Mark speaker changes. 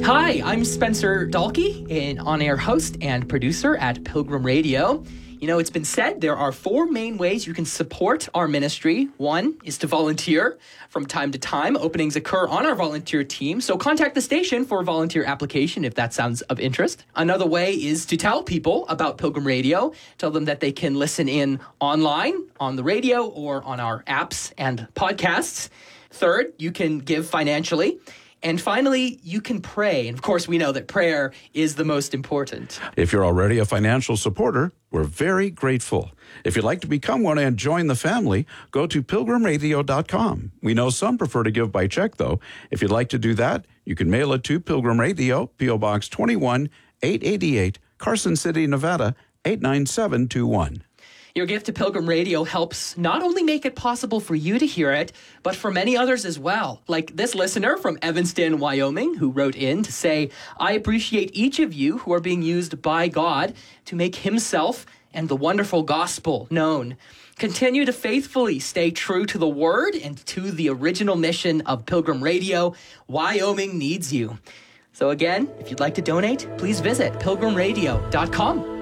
Speaker 1: Hi, I'm Spencer Dalkey, an on-air host and producer at Pilgrim Radio. You know, it's been said there are 4 main ways you can support our ministry. One is to volunteer. From time to time, openings occur on our volunteer team, so contact the station for a volunteer application if that sounds of interest. Another way is to tell people about Pilgrim Radio. Tell them that they can listen in online, on the radio, or on our apps and podcasts. Third, you can give financially. And finally, you can pray. And of course, we know that prayer is the most important.
Speaker 2: If you're already a financial supporter, we're very grateful. If you'd like to become one and join the family, go to pilgrimradio.com. We know some prefer to give by check, though. If you'd like to do that, you can mail it to Pilgrim Radio, P.O. Box 21, 888, Carson City, Nevada, 89721.
Speaker 1: Your gift to Pilgrim Radio helps not only make it possible for you to hear it, but for many others as well. Like this listener from Evanston, Wyoming, who wrote in to say, I appreciate each of you who are being used by God to make himself and the wonderful gospel known. Continue to faithfully stay true to the word and to the original mission of Pilgrim Radio. Wyoming needs you. So again, if you'd like to donate, please visit pilgrimradio.com.